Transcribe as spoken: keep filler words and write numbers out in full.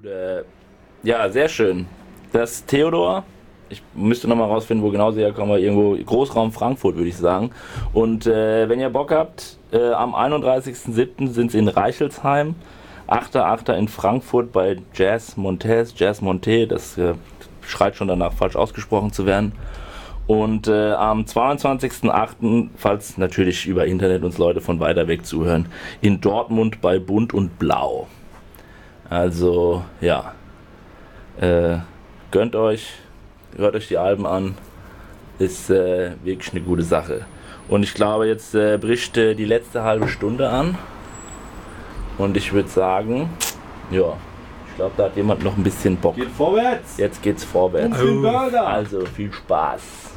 Gute. Ja, sehr schön. Das ist Theodor. Ich müsste nochmal rausfinden, wo genau sie herkommen, aber irgendwo Großraum Frankfurt, würde ich sagen. Und äh, wenn ihr Bock habt, äh, am einunddreißigsten siebten sind sie in Reichelsheim, achter achter in Frankfurt bei Jazz Montes, Jazz Monte, das äh, schreit schon danach, falsch ausgesprochen zu werden. Und äh, am zweiundzwanzigsten achten, falls natürlich über Internet uns Leute von weiter weg zuhören, in Dortmund bei Bunt und Blau. Also, ja, äh, gönnt euch, hört euch die Alben an, ist äh, wirklich eine gute Sache. Und ich glaube, jetzt äh, bricht äh, die letzte halbe Stunde an und ich würde sagen, ja, ich glaube, da hat jemand noch ein bisschen Bock. Geht vorwärts! Jetzt geht's vorwärts. Also, Also, viel Spaß.